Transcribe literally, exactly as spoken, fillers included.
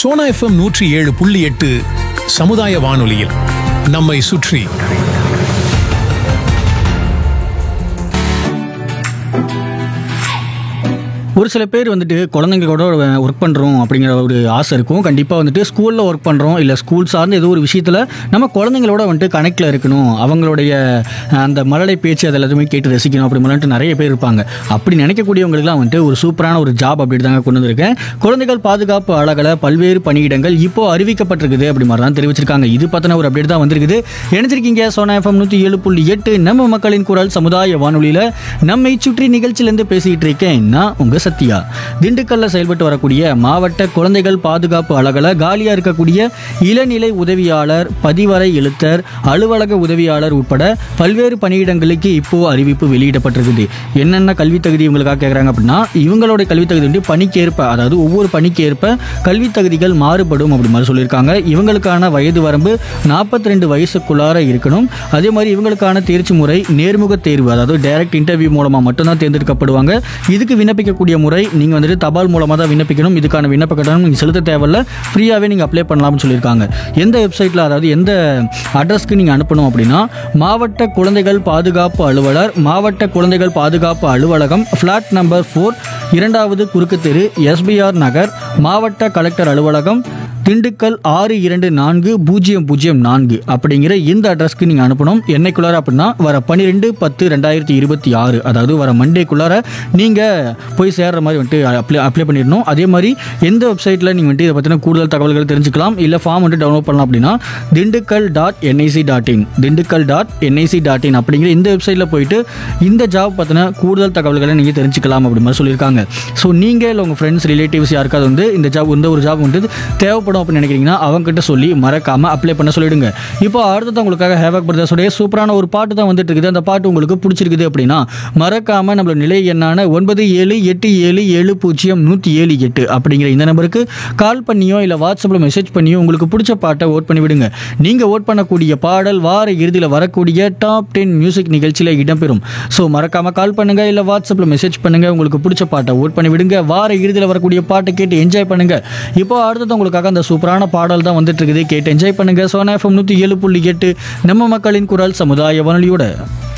Sona FM நூற்றி ஏழு புள்ளி எட்டு சமுதாய வானொலியில் நம்மை சுற்றி. ஒரு சில பேர் வந்துட்டு குழந்தைங்களோட ஒர்க் பண்ணுறோம் அப்படிங்கிற ஒரு ஆசை இருக்கும். கண்டிப்பாக வந்துட்டு ஸ்கூலில் ஒர்க் பண்ணுறோம் இல்லை ஸ்கூல் சார்ந்து ஏதோ ஒரு விஷயத்தில் நம்ம குழந்தைங்களோட வந்துட்டு கனெக்டில் இருக்கணும், அவங்களுடைய அந்த மழலை பேச்சு அது எல்லாத்தையுமே கேட்டு ரசிக்கணும் அப்படி மாதிரிட்டு நிறைய பேர் இருப்பாங்க. அப்படி நினைக்கக்கூடியவங்களுக்குலாம் வந்துட்டு ஒரு சூப்பரான ஒரு ஜாப் அப்படி தாங்க கொண்டு வந்திருக்கேன். குழந்தைகள் பாதுகாப்பு அழகில் பல்வேறு பணியிடங்கள் இப்போ அறிவிக்கப்பட்டிருக்குது அப்படி மாதிரி தான் தெரிவிச்சிருக்காங்க. இது பற்றின ஒரு அப்டேட் தான் வந்திருக்குது. இணைஞ்சிருக்கீங்க சோனா எஃப்எம் நூற்றி ஏழு புள்ளி எட்டு நம்ம மக்களின் குரல் சமுதாய வானொலியில் நம்மை சுற்றி நிகழ்ச்சியிலேருந்து பேசிக்கிட்டு இருக்கேன் நான் உங்கள் சத்யா. திண்டுக்கல்ல செயல்பட்டு வரக்கூடிய மாவட்ட குழந்தைகள் பாதுகாப்பு அலகல காலியா இருக்கக்கூடிய இளநிலை உதவியாளர், பதிவறை எழுத்தர், அலுவலக உதவியாளர் உட்பட பல்வேறு பணியிடங்களுக்கு இப்போ அறிவிப்பு வெளியிடப்பட்டிருக்குது. என்னென்ன கல்வி தகுதி இவங்களுக்காக கேட்குறாங்க அப்படின்னா, இவங்களுடைய கல்வி தகுதி வந்து பணிக்கேற்ப, அதாவது ஒவ்வொரு பணிக்கேற்ப கல்வி தகுதிகள் மாறுபடும் அப்படி மாதிரி சொல்லியிருக்காங்க. இவங்களுக்கான வயது வரம்பு நாற்பத்தி ரெண்டு வயசுக்குள்ளார இருக்கணும். அதே மாதிரி இவங்களுக்கான தேர்ச்சி முறை நேர்முக தேர்வு, அதாவது டைரக்ட் இன்டர்வியூ மூலமாக மட்டும்தான் தேர்ந்தெடுக்கப்படுவாங்க. இதுக்கு விண்ணப்பிக்கக்கூடிய முறை நீங்கள் வந்துட்டு தபால் மூலமாக தான் விண்ணப்பிக்கணும். இதுக்கான விண்ணப்ப கட்டணம் நீங்கள் செலுத்த தேவையில்ல, ஃப்ரீயாகவே நீங்கள் அப்ளை பண்ணலாம்னு சொல்லியிருக்காங்க. எந்த வெப்சைட்டில், அதாவது எந்த அட்ரஸ்க்கு நீங்கள் அனுப்பணும் அப்படின்னா, மாவட்ட குழந்தைகள் பாதுகாப்பு அலுவலர், மாவட்ட குழந்தைகள் பாதுகாப்பு அலுவலகம், ஃப்ளாட் நம்பர் ஃபோர், இரண்டாவது குறுக்கு தெரு, எஸ்பிஆர் நகர், மாவட்ட கலெக்டர் அலுவலகம், திண்டுக்கல் ஆறு இரண்டு நான்கு பூஜ்ஜியம் பூஜ்ஜியம் நான்கு அப்படிங்கிற இந்த அட்ரஸ்க்கு நீங்கள் அனுப்பணும். என்னைக்குள்ளார அப்படின்னா வர பன்னிரெண்டு பத்து ரெண்டாயிரத்தி இருபத்தி ஆறு அதாவது வர மண்டேக்குள்ளார நீங்கள் போய் சேர்ற மாதிரி வந்துட்டு அப்ளை அப்ளை பண்ணிடணும். அதே மாதிரி எந்த வெப்சைட்டில் நீங்கள் வந்துட்டு இதை பற்றின கூடுதல் தகவல்கள் தெரிஞ்சுக்கலாம் இல்லை ஃபார்ம் வந்துட்டு டவுன்லோட் பண்ணலாம் அப்படின்னா Dindigul dot NIC dot in Dindigul dot NIC dot in அப்படிங்கிற இந்த வெப்சைட்டில் போயிட்டு இந்த ஜாப் பற்றின கூடுதல் தகவல்களை நீங்கள் தெரிஞ்சுக்கலாம் அப்படி மாதிரி சொல்லியிருக்காங்க. ஸோ நீங்கள் இல்லை உங்கள் ஃப்ரெண்ட்ஸ் ரிலேட்டிவ்ஸ் யாருக்காவது வந்து இந்த ஜாப் இந்த ஒரு ஜாப் வந்துட்டு தேவைப்படும் அப்படின்னு நினைக்கிறீங்கன்னா அவங்க கிட்ட சொல்லி மறக்காம அப்ளை பண்ண சொல்லிடுங்க. இப்போ அடுத்தது உங்களுக்காக ஹேவாக் பிரதர்ஸோடைய சூப்பரான ஒரு பாட்டு தான் வந்துட்டு இருக்குது. அந்த பாட்டு உங்களுக்கு பிடிச்சிருக்குது அப்படின்னா மறக்காம நம்மளோட நிலை எண்ணான ஒன்பது ஏழு எட்டு ஏழு ஏழு பூஜ்ஜியம் நூற்றி ஏழு எட்டு அப்படிங்கிற இந்த நம்பருக்கு கால் பண்ணியோ இல்லை வாட்ஸ்அப்பில் மெசேஜ் பண்ணியோ உங்களுக்கு பிடிச்ச பாட்டை ஓட் பண்ணி விடுங்க. நீங்கள் ஓட் பண்ணக்கூடிய பாடல் வார இறுதியில் வரக்கூடிய டாப் டென் மியூசிக் நிகழ்ச்சியில் இடம்பெறும். ஸோ மறக்காம கால் பண்ணுங்க இல்லை வாட்ஸ்அப்பில் மெசேஜ் பண்ணுங்க, உங்களுக்கு பிடிச்ச பாட்டை ஓட் பண்ணி விடுங்க. வார இறுதியில் வரக்கூடிய பாட்டை கேட்டு என்ஜாய் பண்ணுங்க. இப்போ அடுத்தது உங்களுக்காக அந்த சூப்பரான பாடல் தான் வந்துட்டு இருக்குது, கேட்டு என்ஜாய் பண்ணுங்க. சோனா எஃப்எம் நூற்றி ஏழு புள்ளி எட்டு நம்ம மக்களின் குரல் சமுதாய வானொலியோட.